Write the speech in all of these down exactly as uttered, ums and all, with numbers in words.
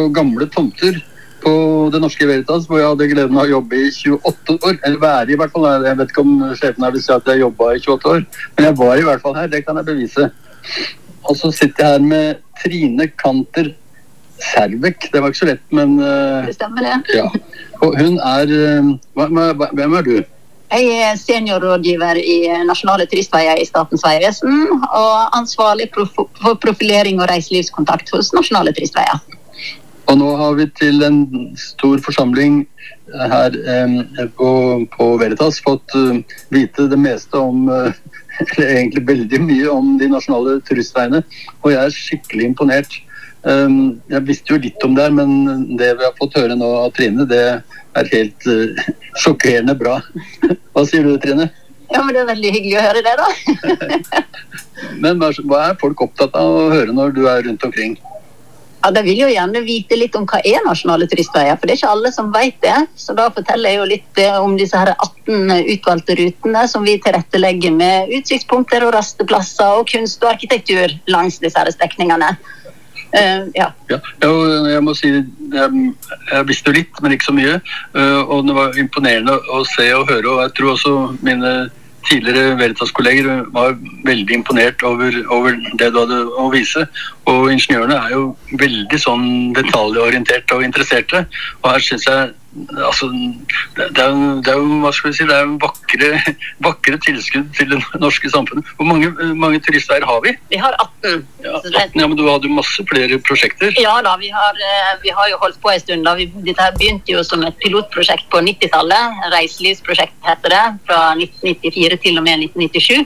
gamle tomter på det norske Veritas, hvor jeg hadde gleden av å jobbe i tjueåtte år, eller være i hvert fall, jeg vet ikke om sjefen her vil si at jeg jobbet i tjueåtte år, men jeg var i hvert fall her, det kan jeg bevise. Og så sitter jeg her med Trine Kanter Servek, det var ikke så lett, men... Det stemmer det. Ja, og hun er... Hvem er du? Jeg er seniorrådgiver i Nasjonale turistveier i Statens vegvesen, og ansvarlig for profilering og reiselivskontakt hos Nasjonale turistveier. Og nå har vi til en stor forsamling her eh, på, på Veritas fått uh, vite det meste om, uh, eller egentlig veldig mye om de nasjonale turistveiene, og jeg er skikkelig imponert. Um, jeg visste jo litt om det, men det vi har fått høre nå av Trine, det er helt uh, sjokkerende bra. Hva sier du, Trine? Ja, men det er veldig hyggelig å høre det da. Men hva er folk opptatt av å høre når du er rundt omkring? Ja, de vil jo gjerne vite litt om hva er nasjonale turistveier, for det er ikke alle som vet det. Så da forteller jeg jo litt om disse her atten utvalgte rutene som vi tilrettelegger med utsiktspunkter og rasteplasser og kunst og arkitektur langs disse her strekningene. Uh, ja. Ja, jeg må si, jeg, jeg visste jo litt, men ikke så mye, uh, og det var imponerende å se og høre, og jeg tror også mine tidligere Veritas-kolleger var veldig imponert over, over det du hadde å vise, og ingeniørene er jo veldig sånn detaljorienterte og interesserte, og her synes jeg altså, det, det, er jo, det er jo, hva skal vi si, det er jo vakre, vakre tilskudd til det norske samfunnet. Hvor mange, mange turistveier har vi? Vi har atten. Ja, atten, ja, men du hadde jo masse flere prosjekter. Ja da, vi har, vi har jo holdt på en stund da. Vi, dette her begynte jo som et pilotprosjekt på nittitallet. Reiselivsprosjekt heter det, fra nitten nittifire til og med nitten nittisju.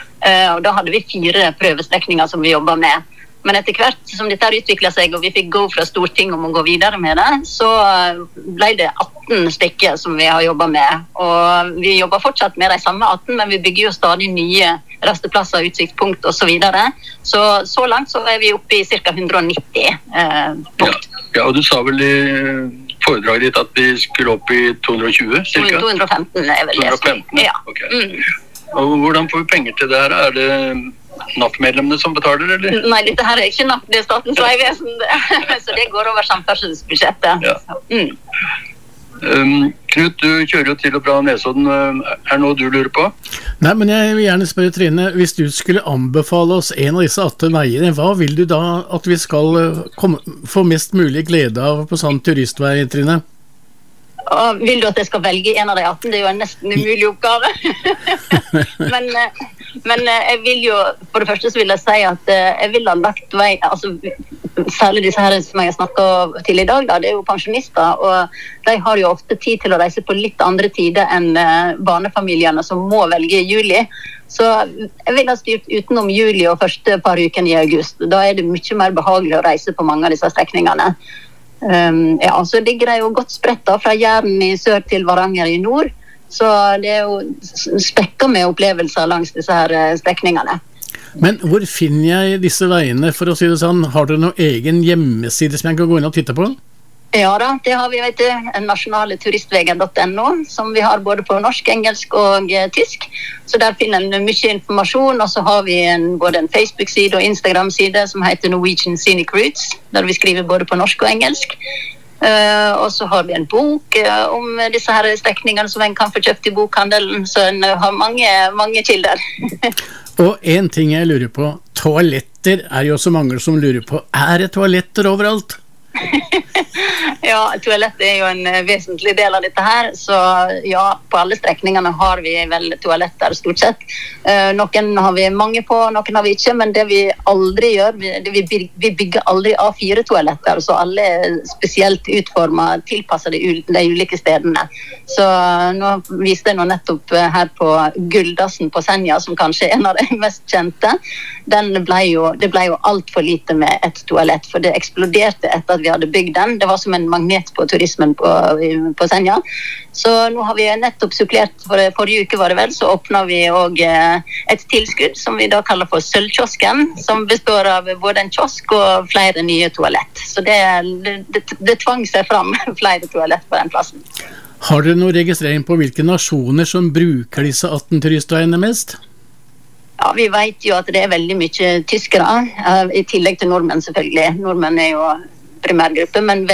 Og da hadde vi fire prøvestrekninger som vi jobbet med. Men etter hvert som dette utviklet seg, og vi fikk gå fra Stortinget om å gå videre med det, så ble det atten stykker som vi har jobbet med. Og vi jobber fortsatt med de samme atten, men vi bygger jo stadig nye rasteplasser, utsiktspunkt og så videre. Så, så langt så er vi oppe i ca. hundre og nitti eh, punkt. Ja, ja, og du sa vel i foredraget ditt at vi skulle opp i to hundre og tjue, cirka? to hundre og femten er vel det. to hundre og femten, ja. Ok. Mm. Og hvordan får vi penger til det her? Er det N A F-medlemmene som betaler, eller? Nei, dette her er ikke N A F, det er Statens vegvesen, så det går over samferdselsbudsjettet. Ja. Mm. Um, Knut, du kjører jo til og fra Nesodden. Er det noe du lurer på? Nei, men jeg vil gjerne spørre Trine, hvis du skulle anbefale oss en av disse atten veiene, hva vil du da at vi skal komme, få mest mulig glede av på sånn turistvei, Trine? Og vil du at jeg skal velge en av de atten? Det er jo en nesten umulig oppgave. men, men jeg vil jo, for det første så vil jeg si at jeg vil ha lagt vei, altså særlig disse her som jeg har snakket til i dag, da, det er jo pensjonister, og de har jo ofte tid til å reise på litt andre tider enn barnefamiliene som må velge i juli. Så jeg vil ha styrt utenom juli og første par uken i august. Da er det mye mer behagelig å reise på mange av disse strekningene. Um, ja, så ligger det jo godt spredt da, fra Jæren i sør til Varanger i nord, så det er jo spekket med opplevelser langs disse her strekningene. Men hvor finner jeg disse veiene, for å si det sånn? Har dere noen egen hjemmeside som jeg kan gå inn og titte på? Ja da, det har vi, vet du, nasjonale turistvegen punktum no, som vi har både på norsk, engelsk og eh, tysk. Så der finner en mye informasjon, og så har vi en, både en Facebook-side og Instagram-side som heter Norwegian Scenic Routes, der vi skriver både på norsk og engelsk. Uh, og så har vi en bok uh, om disse her strekningene som en kan få kjøpt i bokhandelen, så en uh, har mange, mange kilder. Og en ting jeg lurer på, toaletter er jo så mange som lurer på, er det toaletter overalt? Ja, toalett er jo en vesentlig del av dette her, så ja, på alle strekningene har vi vel toaletter stort sett. Eh, noen har vi mange på, noen har vi ikke, men det vi aldri gjør, vi, det vi, vi bygger aldri A fire toaletter, så alle er spesielt utformet, tilpasset de, de ulike stedene. Så nå viste jeg nå nettopp her på Gulldassen på Senja, som kanskje er en av de mest kjente. Den ble jo, det ble jo alt for lite med et toalett, for det eksploderte etter at vi hadde bygd den. Det var som en magnet på turismen på, på Senja. Så nå har vi nettopp supplert, for forrige uke var det vel, så åpnet vi også et tilskudd som vi da kaller for Sølvkiosken, som består av både en kiosk og flere nye toalett. Så det, det, det tvang seg fram flere toalett på den plassen. Har dere noe registrering på hvilke nasjoner som bruker disse atten turistveiene mest? Ja, vi vet jo at det er veldig mye tyskere, i tillegg til nordmenn selvfølgelig. Nordmenn er jo primærgruppe, men